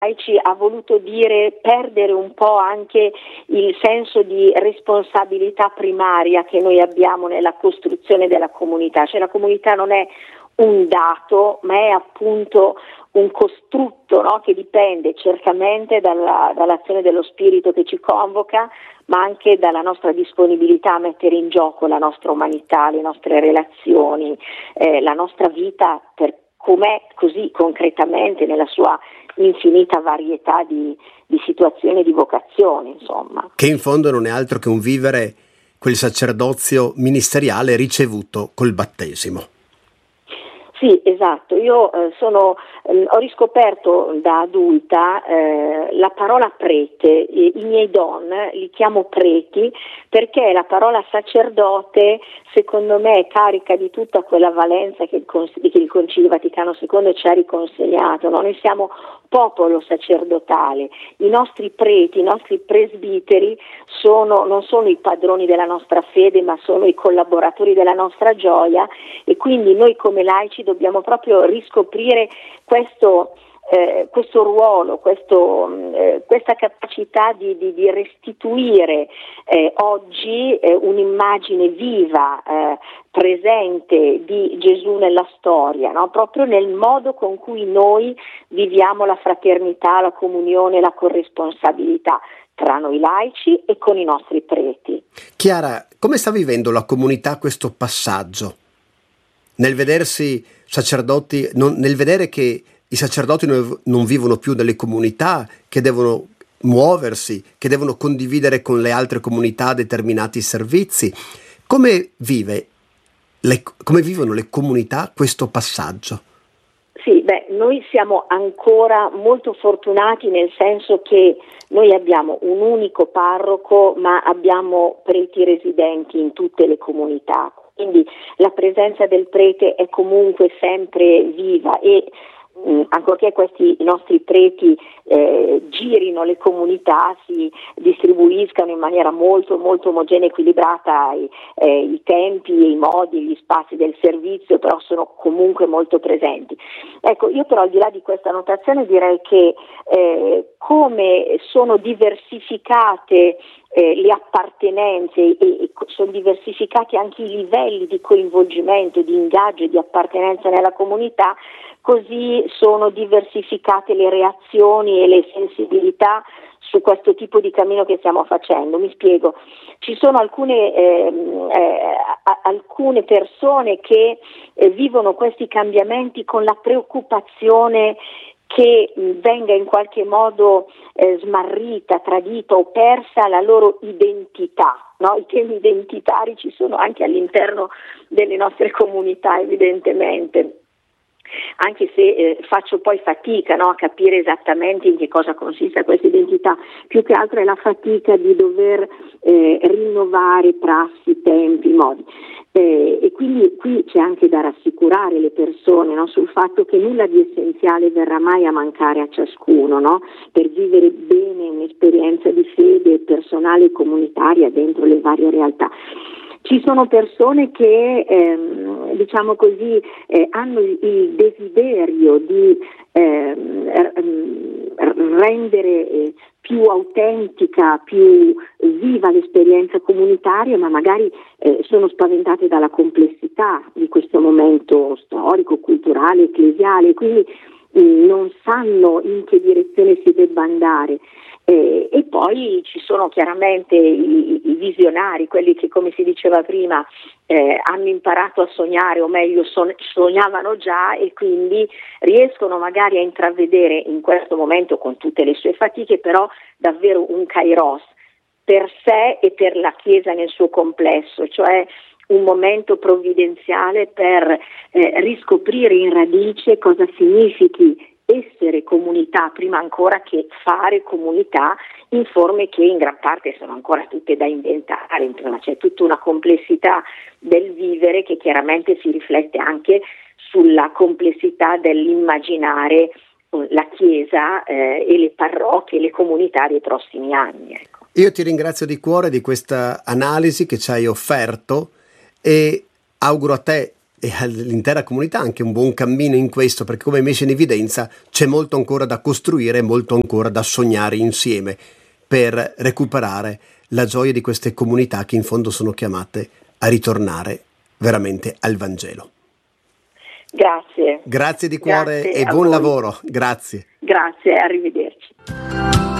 laici ha voluto dire perdere un po' anche il senso di responsabilità primaria che noi abbiamo nella costruzione della comunità, cioè la comunità non è un dato, ma è appunto un costrutto, no? Che dipende certamente dall'azione dello spirito che ci convoca, ma anche dalla nostra disponibilità a mettere in gioco la nostra umanità, le nostre relazioni, la nostra vita per com'è, così concretamente nella sua infinita varietà di situazioni e di vocazioni, insomma. Che in fondo non è altro che un vivere quel sacerdozio ministeriale ricevuto col battesimo. Sì, esatto. Io ho riscoperto da adulta la parola prete. I miei don li chiamo preti perché la parola sacerdote secondo me è carica di tutta quella valenza che il Concilio Vaticano II ci ha riconsegnato, no? Noi siamo popolo sacerdotale, i nostri preti, i nostri presbiteri non sono i padroni della nostra fede, ma sono i collaboratori della nostra gioia, e quindi noi come laici dobbiamo proprio riscoprire questo ruolo, questa capacità di restituire oggi un'immagine viva, presente di Gesù nella storia, no? Proprio nel modo con cui noi viviamo la fraternità, la comunione, la corresponsabilità tra noi laici e con i nostri preti. Chiara, come sta vivendo la comunità questo passaggio? Nel vedersi sacerdoti, nel vedere che i sacerdoti non vivono più nelle comunità, che devono muoversi, che devono condividere con le altre comunità determinati servizi. Come vivono le comunità questo passaggio? Sì, noi siamo ancora molto fortunati, nel senso che noi abbiamo un unico parroco, ma abbiamo preti residenti in tutte le comunità, quindi la presenza del prete è comunque sempre viva, e ancorché i nostri preti girino le comunità, si distribuiscano in maniera molto molto omogenea e equilibrata i tempi, i modi, gli spazi del servizio, però sono comunque molto presenti. Ecco, io però al di là di questa notazione direi che come sono diversificate le appartenenze e sono diversificati anche i livelli di coinvolgimento, di ingaggio e di appartenenza nella comunità, così sono diversificate le reazioni e le sensibilità su questo tipo di cammino che stiamo facendo. Mi spiego, ci sono alcune persone che vivono questi cambiamenti con la preoccupazione che venga in qualche modo smarrita, tradita o persa la loro identità, no? I temi identitari ci sono anche all'interno delle nostre comunità, evidentemente. Anche se faccio poi fatica, no, a capire esattamente in che cosa consiste questa identità, più che altro è la fatica di dover rinnovare prassi, tempi, modi. E quindi qui c'è anche da rassicurare le persone, no, sul fatto che nulla di essenziale verrà mai a mancare a ciascuno, no, per vivere bene un'esperienza di fede personale e comunitaria dentro le varie realtà. Ci sono persone che, diciamo così, hanno il desiderio di rendere più autentica, più viva l'esperienza comunitaria, ma magari sono spaventate dalla complessità di questo momento storico, culturale, ecclesiale, quindi non sanno in che direzione si debba andare. E poi ci sono chiaramente i visionari, quelli che, come si diceva prima, hanno imparato a sognare, o meglio sognavano già, e quindi riescono magari a intravedere in questo momento, con tutte le sue fatiche, però davvero un kairos per sé e per la Chiesa nel suo complesso, cioè un momento provvidenziale per riscoprire in radice cosa significhi essere comunità, prima ancora che fare comunità in forme che in gran parte sono ancora tutte da inventare. Insomma, c'è tutta una complessità del vivere che chiaramente si riflette anche sulla complessità dell'immaginare la Chiesa e le parrocchie e le comunità dei prossimi anni. Ecco. Io ti ringrazio di cuore di questa analisi che ci hai offerto e auguro a te e all'intera comunità anche un buon cammino in questo, perché come hai messo in evidenza c'è molto ancora da costruire, molto ancora da sognare insieme per recuperare la gioia di queste comunità che in fondo sono chiamate a ritornare veramente al Vangelo. Grazie. Grazie di cuore Grazie e a buon voi. lavoro. Grazie. Grazie, arrivederci.